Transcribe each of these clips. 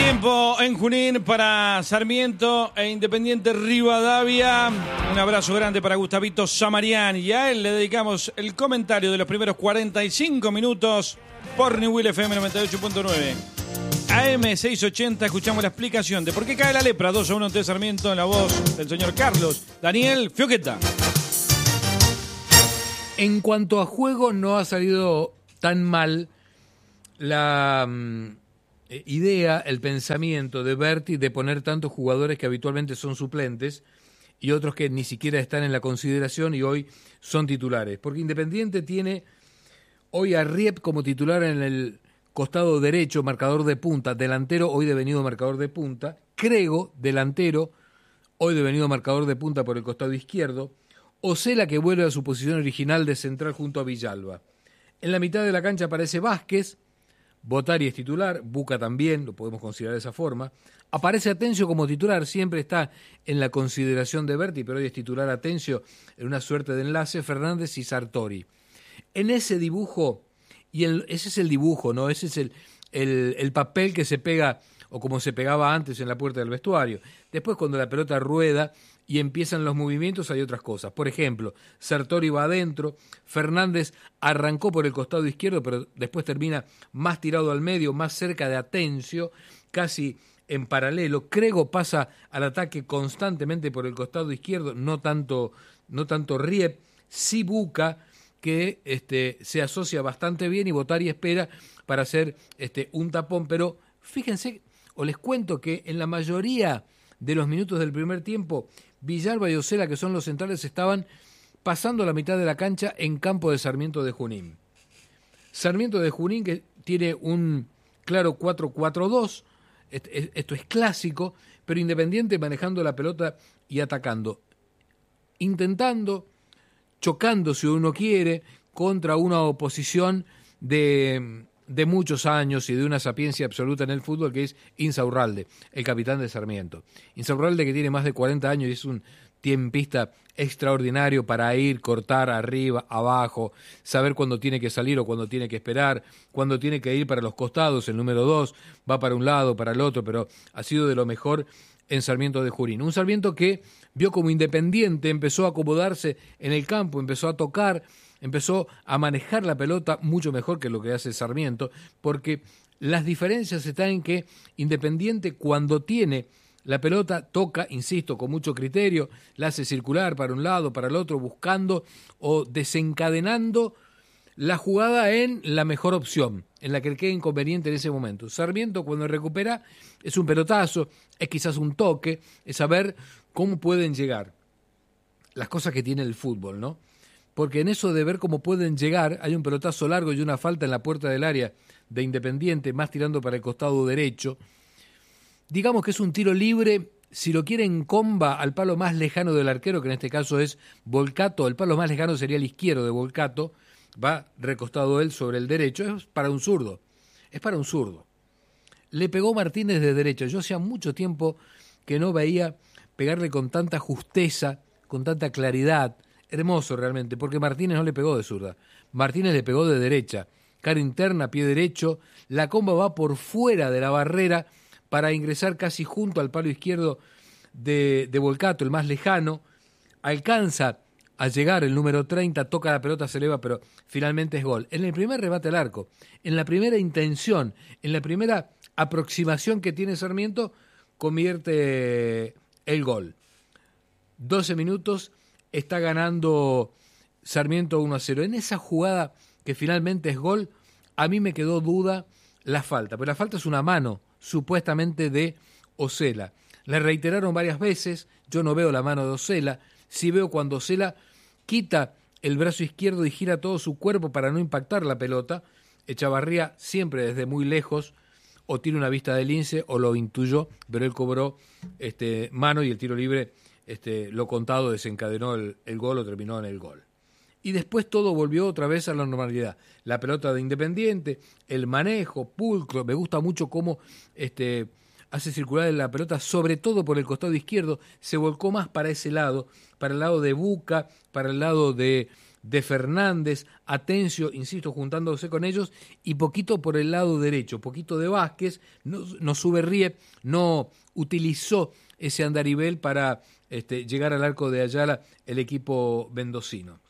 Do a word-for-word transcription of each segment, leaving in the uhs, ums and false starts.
Tiempo en Junín para Sarmiento e Independiente Rivadavia. Un abrazo grande para Gustavito Samarián y a él le dedicamos el comentario de los primeros cuarenta y cinco minutos por New Will F M noventa y ocho punto nueve. A M seiscientos ochenta escuchamos la explicación de por qué cae la lepra. dos a uno ante Sarmiento en la voz del señor Carlos Daniel Fioqueta. En cuanto a juego, no ha salido tan mal la um, idea, el pensamiento de Berti de poner tantos jugadores que habitualmente son suplentes y otros que ni siquiera están en la consideración y hoy son titulares. Porque Independiente tiene hoy a Riep como titular en el costado derecho, marcador de punta, delantero, hoy devenido marcador de punta, Crego, delantero, hoy devenido marcador de punta por el costado izquierdo, Osela que vuelve a su posición original de central junto a Villalba. En la mitad de la cancha aparece Vázquez, Botari es titular, Buca también, lo podemos considerar de esa forma. Aparece Atencio como titular, siempre está en la consideración de Berti, pero hoy es titular Atencio en una suerte de enlace, Fernández y Sartori. En ese dibujo, y el, ese es el dibujo, ¿no? Ese es el, el, el papel que se pega, o como se pegaba antes en la puerta del vestuario. Después cuando la pelota rueda y empiezan los movimientos hay otras cosas. Por ejemplo, Sartori va adentro, Fernández arrancó por el costado izquierdo, pero después termina más tirado al medio, más cerca de Atencio, casi en paralelo. Crego pasa al ataque constantemente por el costado izquierdo, no tanto, no tanto Riep, sí Buca, que este, se asocia bastante bien y Botari espera para hacer este, un tapón, pero fíjense, o les cuento que en la mayoría de los minutos del primer tiempo, Villalba y Osela, que son los centrales, estaban pasando la mitad de la cancha en campo de Sarmiento de Junín. Sarmiento de Junín que tiene un claro cuatro cuatro dos, esto es clásico, pero Independiente manejando la pelota y atacando, intentando, chocando si uno quiere, contra una oposición de, de muchos años y de una sapiencia absoluta en el fútbol que es Insaurralde, el capitán de Sarmiento. Insaurralde que tiene más de cuarenta años y es un tiempista extraordinario para ir, cortar arriba, abajo, saber cuándo tiene que salir o cuándo tiene que esperar, cuándo tiene que ir para los costados, el número dos, va para un lado, para el otro, pero ha sido de lo mejor en Sarmiento de Junín. Un Sarmiento que vio como Independiente, empezó a acomodarse en el campo, empezó a tocar, empezó a manejar la pelota mucho mejor que lo que hace Sarmiento, porque las diferencias están en que Independiente cuando tiene la pelota toca, insisto, con mucho criterio, la hace circular para un lado, para el otro, buscando o desencadenando la jugada en la mejor opción, en la que quede inconveniente en ese momento. Sarmiento cuando recupera es un pelotazo, es quizás un toque, es saber cómo pueden llegar las cosas que tiene el fútbol, ¿no? Porque en eso de ver cómo pueden llegar, hay un pelotazo largo y una falta en la puerta del área de Independiente, más tirando para el costado derecho. Digamos que es un tiro libre, si lo quieren comba al palo más lejano del arquero, que en este caso es Volcato, el palo más lejano sería el izquierdo de Volcato, va recostado él sobre el derecho, es para un zurdo, es para un zurdo. Le pegó Martínez de derecha, yo hacía mucho tiempo que no veía pegarle con tanta justeza, con tanta claridad, hermoso realmente, porque Martínez no le pegó de zurda, Martínez le pegó de derecha, cara interna, pie derecho, la comba va por fuera de la barrera para ingresar casi junto al palo izquierdo de, de Volcato, el más lejano, alcanza a llegar el número treinta, toca la pelota, se eleva, pero finalmente es gol. En el primer remate al arco, en la primera intención, en la primera aproximación que tiene Sarmiento, convierte el gol. doce minutos, está ganando Sarmiento uno a cero. En esa jugada que finalmente es gol, a mí me quedó duda la falta, pero la falta es una mano, supuestamente de Osela. Le reiteraron varias veces, yo no veo la mano de Osela, sí veo cuando Osela quita el brazo izquierdo y gira todo su cuerpo para no impactar la pelota. Echavarría siempre desde muy lejos, o tiene una vista de lince, o lo intuyó, pero él cobró este, mano y el tiro libre, este, lo contado, desencadenó el, el gol o terminó en el gol. Y después todo volvió otra vez a la normalidad. La pelota de Independiente, el manejo, pulcro, me gusta mucho cómo este, hace circular la pelota, sobre todo por el costado izquierdo, se volcó más para ese lado, para el lado de Buca, para el lado de, de Fernández, Atencio, insisto, juntándose con ellos, y poquito por el lado derecho, poquito de Vázquez, no, no sube Riep, no utilizó ese andarivel para este, llegar al arco de Ayala el equipo mendocino.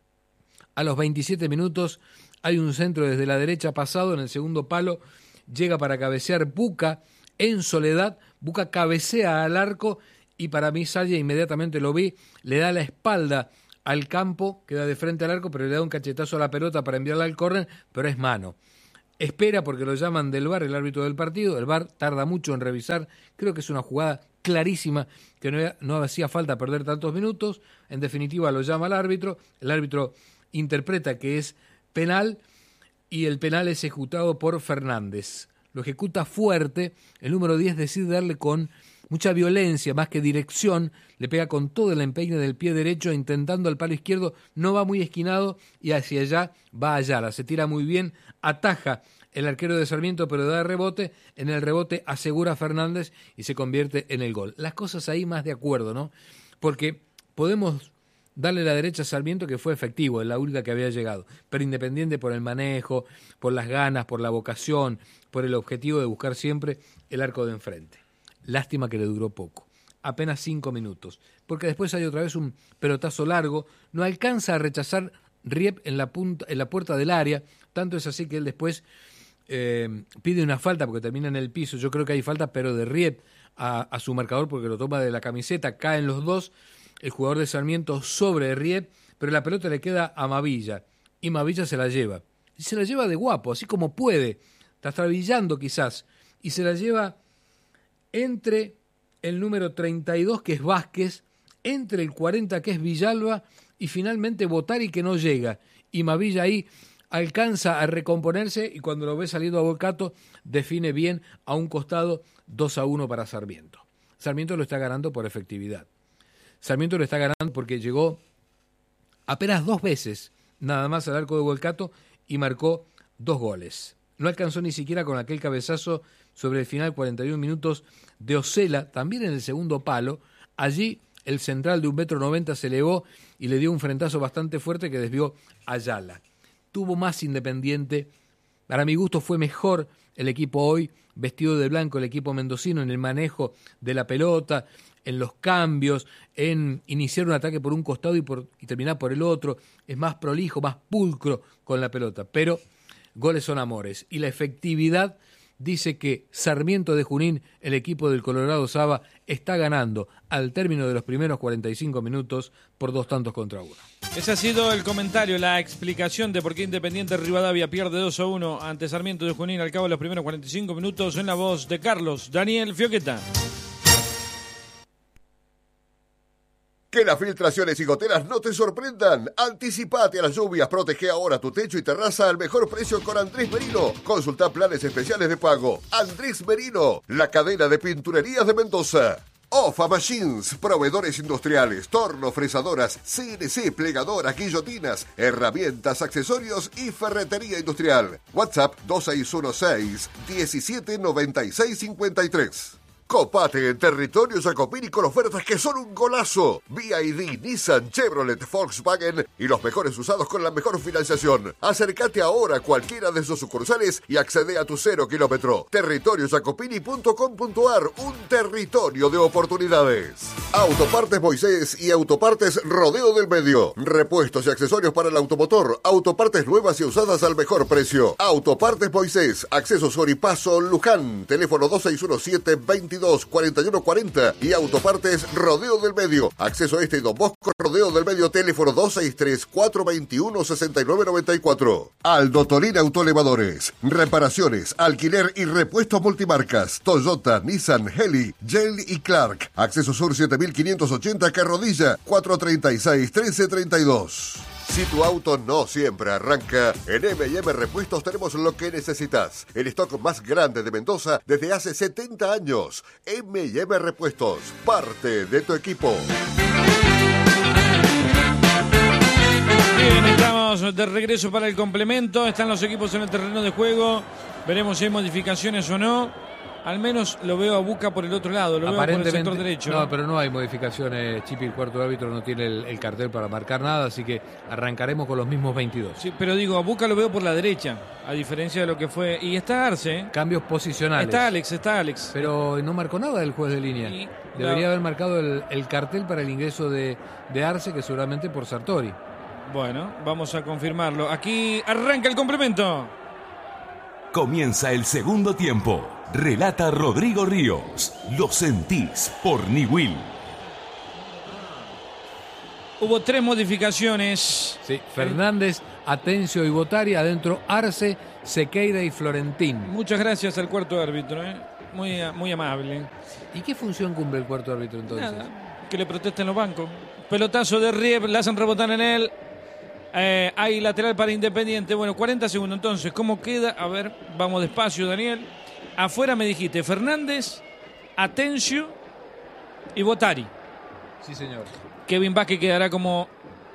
A los veintisiete minutos hay un centro desde la derecha pasado, en el segundo palo llega para cabecear Buca en soledad, Buca cabecea al arco y para mí Salle, inmediatamente lo vi, le da la espalda al campo, queda de frente al arco, pero le da un cachetazo a la pelota para enviarla al córner, pero es mano. Espera porque lo llaman del V A R, el árbitro del partido, el V A R tarda mucho en revisar, creo que es una jugada clarísima, que no, no hacía falta perder tantos minutos, en definitiva lo llama el árbitro, el árbitro interpreta que es penal y el penal es ejecutado por Fernández. Lo ejecuta fuerte, el número diez decide darle con mucha violencia, más que dirección, le pega con todo el empeine del pie derecho, intentando al palo izquierdo, no va muy esquinado y hacia allá va Ayala, se tira muy bien, ataja el arquero de Sarmiento, pero da rebote, en el rebote asegura Fernández y se convierte en el gol. Las cosas ahí más de acuerdo, ¿no? Porque podemos darle la derecha a Sarmiento, que fue efectivo, es la única que había llegado, pero Independiente por el manejo, por las ganas, por la vocación, por el objetivo de buscar siempre el arco de enfrente. Lástima que le duró poco, apenas cinco minutos, porque después hay otra vez un pelotazo largo, no alcanza a rechazar Riep en la, punta, en la puerta del área, tanto es así que él después eh, pide una falta porque termina en el piso, yo creo que hay falta, pero de Riep a, a su marcador porque lo toma de la camiseta, caen los dos, el jugador de Sarmiento sobre Riep, pero la pelota le queda a Mavilla, y Mavilla se la lleva, y se la lleva de guapo, así como puede, está trabillando quizás, y se la lleva entre el número treinta y dos, que es Vázquez, entre el cuarenta, que es Villalba, y finalmente Botari, que no llega. Y Mavilla ahí alcanza a recomponerse, y cuando lo ve saliendo a Volcato, define bien a un costado dos a uno para Sarmiento. Sarmiento lo está ganando por efectividad. Sarmiento lo está ganando porque llegó apenas dos veces, nada más al arco de Volcato, y marcó dos goles. No alcanzó ni siquiera con aquel cabezazo sobre el final, cuarenta y uno minutos, de Osela, también en el segundo palo. Allí el central de un metro noventa se elevó y le dio un frentazo bastante fuerte que desvió a Ayala. Tuvo más Independiente. Para mi gusto fue mejor el equipo hoy, vestido de blanco el equipo mendocino, en el manejo de la pelota, en los cambios, en iniciar un ataque por un costado y, por, y terminar por el otro. Es más prolijo, más pulcro con la pelota, pero goles son amores. Y la efectividad dice que Sarmiento de Junín, el equipo del Colorado Saba, está ganando al término de los primeros cuarenta y cinco minutos por dos tantos contra uno. Ese ha sido el comentario, la explicación de por qué Independiente Rivadavia pierde dos a uno ante Sarmiento de Junín al cabo de los primeros cuarenta y cinco minutos, en la voz de Carlos Daniel Fioqueta. Que las filtraciones y goteras no te sorprendan. Anticipate a las lluvias, protege ahora tu techo y terraza al mejor precio con Andrés Merino. Consulta planes especiales de pago. Andrés Merino, la cadena de pinturerías de Mendoza. Ofa Machines, proveedores industriales, tornos, fresadoras, C N C, plegadoras, guillotinas, herramientas, accesorios y ferretería industrial. WhatsApp dos seis uno seis, diecisiete noventa y seis cincuenta y tres. Copate en territorio Jacopini con ofertas que son un golazo. B Y D, Nissan, Chevrolet, Volkswagen y los mejores usados con la mejor financiación. Acércate ahora a cualquiera de sus sucursales y accede a tu cero kilómetro. territorio jacopini punto com punto ar, un territorio de oportunidades. Autopartes Moisés y Autopartes Rodeo del Medio. Repuestos y accesorios para el automotor. Autopartes nuevas y usadas al mejor precio. Autopartes Moisés, Acceso Soripaso, Luján. Teléfono dos seis uno siete, veintidós cuarenta y uno cuarenta y Autopartes Rodeo del Medio. Acceso Este y Don Bosco, Rodeo del Medio, teléfono dos seis tres, cuatro dos uno, seis nueve nueve cuatro. Aldo Torino Autoelevadores. Reparaciones, alquiler y repuestos multimarcas. Toyota, Nissan, Heli, Gel y Clark. Acceso Sur siete mil quinientos ochenta, Carrodilla, cuatro treinta y seis, trece treinta y dos. Si tu auto no siempre arranca, en eme y eme Repuestos tenemos lo que necesitas. El stock más grande de Mendoza desde hace setenta años. eme y eme Repuestos, parte de tu equipo. Bien, estamos de regreso para el complemento. Están los equipos en el terreno de juego. Veremos si hay modificaciones o no. Al menos lo veo a Buca por el otro lado, lo veo por el sector derecho. No, pero no hay modificaciones. Chipi, el cuarto árbitro, no tiene el, el cartel para marcar nada, así que arrancaremos con los mismos veintidós. Sí, pero digo, a Buca lo veo por la derecha, a diferencia de lo que fue. Y está Arce, ¿eh? Cambios posicionales. Está Alex, está Alex. Pero no marcó nada el juez de línea. Y debería la... haber marcado el, el cartel para el ingreso de, de Arce, que seguramente por Sartori. Bueno, vamos a confirmarlo. Aquí arranca el complemento. Comienza el segundo tiempo. Relata Rodrigo Ríos. Lo sentís por Niwil. Hubo tres modificaciones. Sí, Fernández, Atencio y Botari. Adentro Arce, Sequeira y Florentín. Muchas gracias al cuarto árbitro, ¿eh? Muy, muy amable. ¿Y qué función cumple el cuarto árbitro entonces? Nada, que le protesten los bancos. Pelotazo de Rieb, la hacen rebotar en él. Eh, hay lateral para Independiente. Bueno, cuarenta segundos entonces. ¿Cómo queda? A ver, vamos despacio, Daniel. Afuera me dijiste Fernández, Atencio y Botari. Sí, señor. Kevin Vázquez quedará como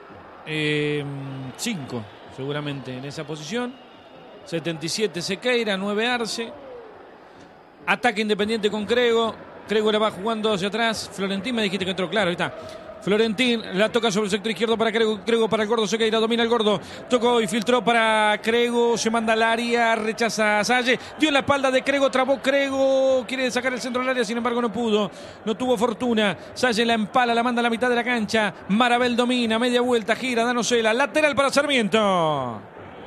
cinco, eh, seguramente, en esa posición. setenta y siete Sequeira, nueve Arce. Ataque Independiente con Crego. Crego la va jugando hacia atrás. Florentín me dijiste que entró, claro, ahí está. Florentín la toca sobre el sector izquierdo para Crego, Crego para el Gordo Sequeira, domina el Gordo, tocó y filtró para Crego, se manda al área, rechaza a Salle, dio en la espalda de Crego, trabó Crego, quiere sacar el centro del área, sin embargo no pudo, no tuvo fortuna. Salle la empala, la manda a la mitad de la cancha. Marabel domina, media vuelta, gira, Danosela, lateral para Sarmiento.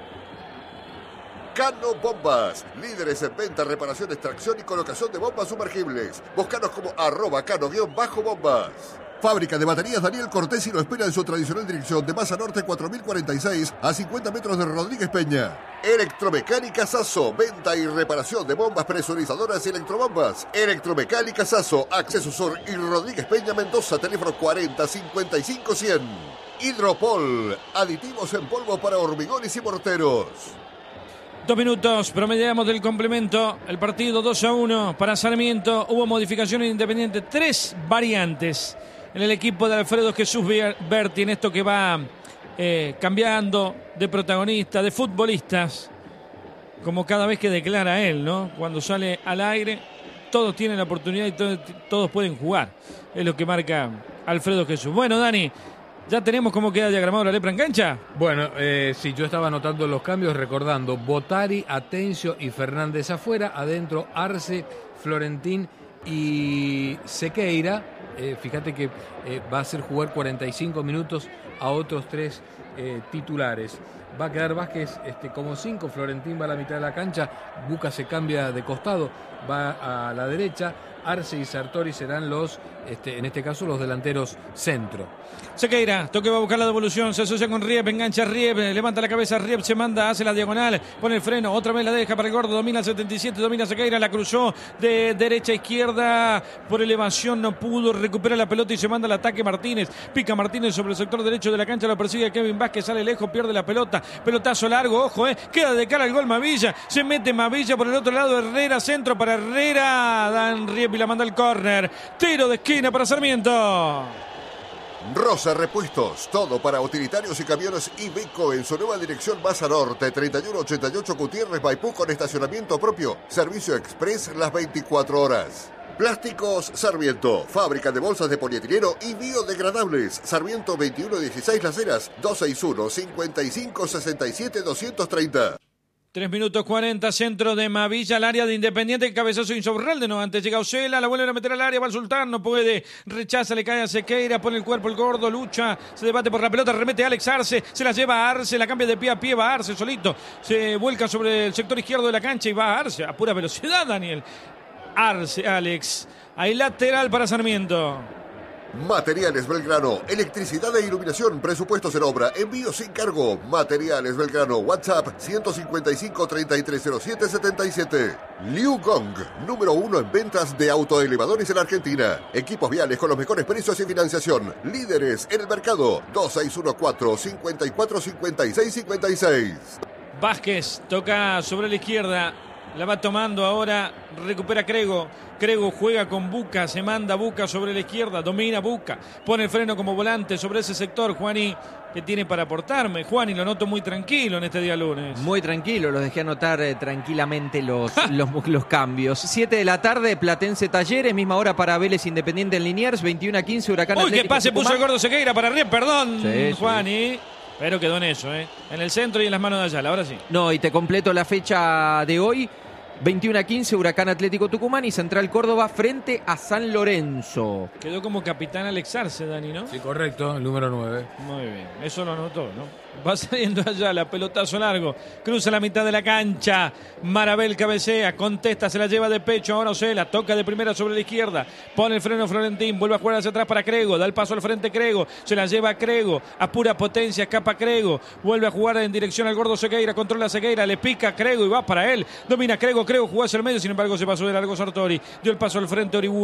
Cano Bombas, líderes en venta, reparación, extracción y colocación de bombas sumergibles. Búscanos como arroba cano-bombas. Fábrica de baterías Daniel Cortesi lo espera en su tradicional dirección de Masa Norte cuatro mil cuarenta y seis a cincuenta metros de Rodríguez Peña. Electromecánica Sasso, venta y reparación de bombas presurizadoras y electrobombas. Electromecánica Sasso, Acceso Sur y Rodríguez Peña Mendoza, teléfono cuarenta cincuenta y cinco cien. Hidropol, aditivos en polvo para hormigones y morteros. Dos minutos, promediamos del complemento. El partido dos a uno para Sarmiento. Hubo modificaciones Independiente. Tres variantes en el equipo de Alfredo Jesús Berti, en esto que va eh, cambiando de protagonista, de futbolistas, como cada vez que declara él, ¿no? Cuando sale al aire, todos tienen la oportunidad y todos, todos pueden jugar. Es lo que marca Alfredo Jesús. Bueno, Dani, ¿ya tenemos cómo queda diagramado la lepra en cancha? Bueno, eh, sí, yo estaba anotando los cambios, recordando Botari, Atencio y Fernández afuera, adentro Arce, Florentín y Sequeira. Eh, fíjate que eh, va a hacer jugar cuarenta y cinco minutos a otros tres eh, titulares. Va a quedar Vázquez este, como cinco, Florentín va a la mitad de la cancha, Buca se cambia de costado, va a la derecha, Arce y Sartori serán los, este, en este caso, los delanteros centro. Sequeira, toque va a buscar la devolución, se asocia con Rieb, engancha Rieb, levanta la cabeza, Rieb se manda, hace la diagonal, pone el freno, otra vez la deja para el Gordo, domina el setenta y siete, domina Sequeira, la cruzó de derecha a izquierda, por elevación no pudo, recupera la pelota y se manda al ataque Martínez, pica Martínez sobre el sector derecho de la cancha, lo persigue Kevin Vázquez, sale lejos, pierde la pelota, pelotazo largo, ojo, eh, queda de cara al gol Mavilla, se mete Mavilla por el otro lado, Herrera, centro para Herrera, Dan Rieb y la manda al córner, tiro de esquina para Sarmiento. Rosa Repuestos, todo para utilitarios y camiones Iveco en su nueva dirección Masa Norte, treinta y uno ochenta y ocho Gutiérrez, Maipú, con estacionamiento propio, servicio express las veinticuatro horas. Plásticos Sarmiento, fábrica de bolsas de polietileno y biodegradables. Sarmiento veintiuno dieciséis Las Heras, dos seis uno, cinco cinco, seis siete, dos tres cero. tres minutos cuarenta, centro de Mavilla al área de Independiente, cabezazo insoborrable, no, antes llega Ocela, la vuelve a meter al área, va el Sultán, no puede, rechaza, le cae a Sequeira, pone el cuerpo el Gordo, lucha, se debate por la pelota, remete a Alex Arce, se la lleva a Arce, la cambia de pie a pie, va a Arce solito, se vuelca sobre el sector izquierdo de la cancha y va a Arce, a pura velocidad, Daniel. Arce, Alex, hay lateral para Sarmiento. Materiales Belgrano, electricidad e iluminación, presupuestos en obra, envío sin cargo. Materiales Belgrano, WhatsApp ciento cincuenta y cinco, treinta y tres cero siete, setenta y siete. Liu Gong, número uno en ventas de autoelevadores en Argentina. Equipos viales con los mejores precios y financiación. Líderes en el mercado. dos seis uno cuatro, cinco cuatro, cinco seis cinco seis. Vázquez toca sobre la izquierda. La va tomando ahora, recupera Crego. Crego juega con Buca, se manda Buca sobre la izquierda, domina Buca, pone el freno como volante sobre ese sector. Juani, ¿qué tiene para aportarme? Juani, lo noto muy tranquilo en este día lunes. Muy tranquilo, los dejé anotar eh, tranquilamente los, los, los cambios. siete de la tarde, Platense Talleres, misma hora para Vélez Independiente en Liniers, veintiuno a quince, Huracán Uy, Atlético qué pase Tucumán. puso el gordo Sequeira para arriba, perdón, Sí, Juani. sí. Pero quedó en eso, ¿eh? En el centro y en las manos de Ayala, ahora sí. No, y te completo la fecha de hoy. veintiuno a quince, Huracán Atlético Tucumán y Central Córdoba frente a San Lorenzo. Quedó como capitán Alex Arce, Dani, ¿no? Sí, correcto, el número nueve. Muy bien, eso lo notó, ¿no? Va saliendo allá, la pelotazo largo, cruza la mitad de la cancha, Marabel cabecea, contesta, se la lleva de pecho, ahora Osela, toca de primera sobre la izquierda, pone el freno Florentín, vuelve a jugar hacia atrás para Crego, da el paso al frente Crego, se la lleva a Crego, a pura potencia, escapa Crego, vuelve a jugar en dirección al gordo Sequeira, controla a Sequeira, le pica Crego y va para él, domina Crego, Crego jugó hacia el medio, sin embargo se pasó de largo Sartori, dio el paso al frente Orihuela.